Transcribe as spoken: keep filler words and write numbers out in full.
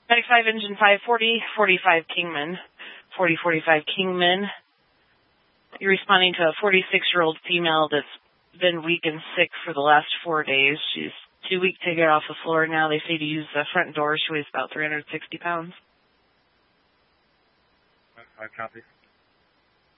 ninety-five engine five forty, forty-five Kingman, forty forty-five Kingman. You're responding to a forty-six-year-old female that's been weak and sick for the last four days. She's too weak to get off the floor now. They say to use the front door. She weighs about three hundred sixty pounds. I copy.